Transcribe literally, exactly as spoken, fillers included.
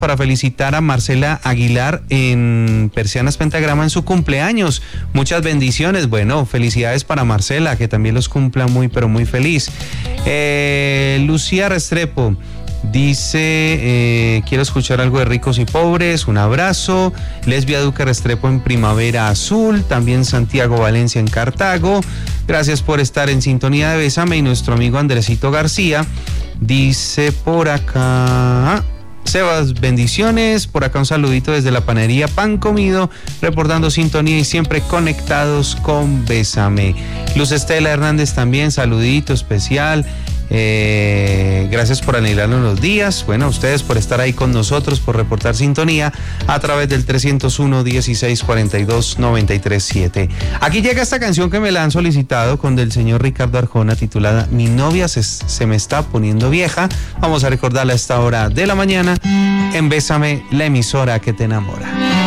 para felicitar a Marcela Aguilar en Persianas Pentagrama en su cumpleaños. Muchas bendiciones. Bueno, felicidades para Marcela, que también los cumpla muy, pero muy feliz. Eh, Lucía Restrepo dice, eh, quiero escuchar algo de Ricos y Pobres, un abrazo. Lesbia Duque Restrepo en Primavera Azul, también Santiago Valencia en Cartago. Gracias por estar en sintonía de Bésame. Y nuestro amigo Andresito García dice por acá... Sebas, bendiciones, por acá un saludito desde la panadería Pan Comido, reportando sintonía y siempre conectados con Bésame. Luz Estela Hernández también, saludito especial, eh, gracias por aniquilarnos los días, bueno, a ustedes por estar ahí con nosotros, por reportar sintonía a través del trescientos uno, dieciséis cuarenta y dos, noventa y tres siete. Aquí llega esta canción que me la han solicitado con del señor Ricardo Arjona, titulada Mi novia se, se me está poniendo vieja. Vamos a recordarla a esta hora de la mañana en Bésame, la emisora que te enamora.